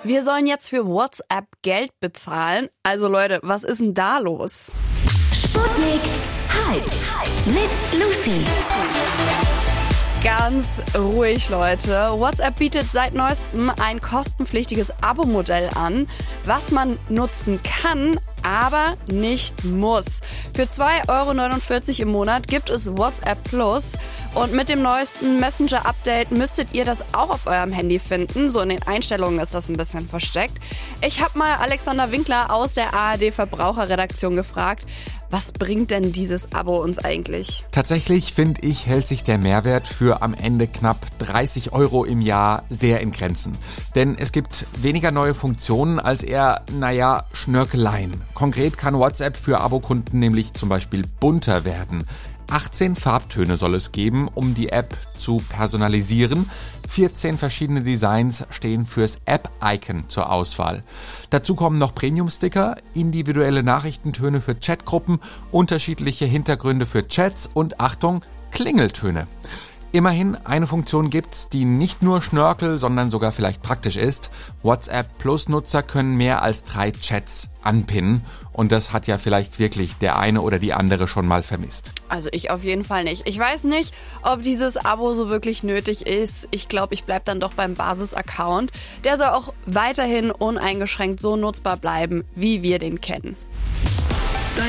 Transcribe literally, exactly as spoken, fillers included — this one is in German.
Wir sollen jetzt für WhatsApp Geld bezahlen. Also Leute, was ist denn da los? Sputnik Hyped mit Lucy. Ganz ruhig, Leute. WhatsApp bietet seit neuestem ein kostenpflichtiges Abo-Modell an, was man nutzen kann, aber nicht muss. Für zwei Euro neunundvierzig im Monat gibt es WhatsApp Plus und mit dem neuesten Messenger-Update müsstet ihr das auch auf eurem Handy finden. So in den Einstellungen ist das ein bisschen versteckt. Ich habe mal Alexander Winkler aus der A R D-Verbraucherredaktion gefragt, was bringt denn dieses Abo uns eigentlich? Tatsächlich, finde ich, hält sich der Mehrwert für am Ende knapp dreißig Euro im Jahr sehr in Grenzen. Denn es gibt weniger neue Funktionen als eher, naja, Schnörkeleien. Konkret kann WhatsApp für Abokunden nämlich zum Beispiel bunter werden. achtzehn Farbtöne soll es geben, um die App zu personalisieren. vierzehn verschiedene Designs stehen fürs App-Icon zur Auswahl. Dazu kommen noch Premium-Sticker, individuelle Nachrichtentöne für Chatgruppen, unterschiedliche Hintergründe für Chats und, Achtung, Klingeltöne. Immerhin, eine Funktion gibt's, die nicht nur Schnörkel, sondern sogar vielleicht praktisch ist. WhatsApp Plus-Nutzer können mehr als drei Chats anpinnen. Und das hat ja vielleicht wirklich der eine oder die andere schon mal vermisst. Also ich auf jeden Fall nicht. Ich weiß nicht, ob dieses Abo so wirklich nötig ist. Ich glaube, ich bleib dann doch beim Basis-Account. Der soll auch weiterhin uneingeschränkt so nutzbar bleiben, wie wir den kennen.